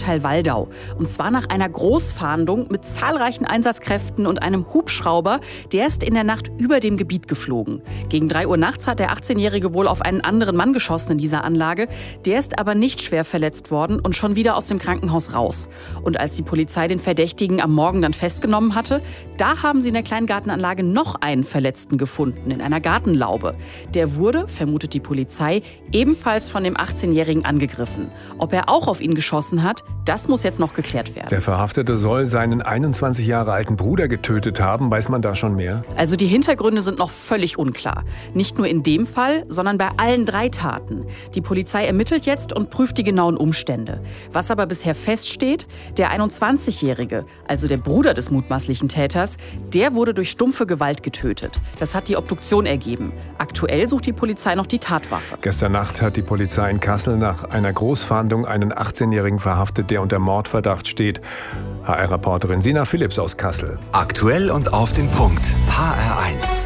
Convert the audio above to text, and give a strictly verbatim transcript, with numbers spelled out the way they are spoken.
Stadtteil Waldau. Und zwar nach einer Großfahndung mit zahlreichen Einsatzkräften und einem Hubschrauber. Der ist in der Nacht über dem Gebiet geflogen. Gegen drei Uhr nachts hat der achtzehnjährige wohl auf einen anderen Mann geschossen in dieser Anlage. Der ist aber nicht schwer verletzt worden und schon wieder aus dem Krankenhaus raus. Und als die Polizei den Verdächtigen am Morgen dann festgenommen hatte, da haben sie in der Kleingartenanlage noch einen Verletzten gefunden, in einer Gartenlaube. Der wurde, vermutet die Polizei, ebenfalls von dem achtzehnjährigen angegriffen. Ob er auch auf ihn geschossen hat, das muss jetzt noch geklärt werden. Der Verhaftete soll seinen einundzwanzig Jahre alten Bruder getötet haben. Weiß man da schon mehr? Also die Hintergründe sind noch völlig unklar. Nicht nur in dem Fall, sondern bei allen drei Taten. Die Polizei ermittelt jetzt und prüft die genauen Umstände. Was aber bisher feststeht, der einundzwanzigjährige, also der Bruder des mutmaßlichen Täters, der wurde durch stumpfe Gewalt getötet. Das hat die Obduktion ergeben. Aktuell sucht die Polizei noch die Tatwaffe. Gestern Nacht hat die Polizei in Kassel nach einer Großfahndung einen achtzehnjährigen verhaftet, der unter Mordverdacht steht. H R-Reporterin Sina Philipps aus Kassel. Aktuell und auf den Punkt. H R eins.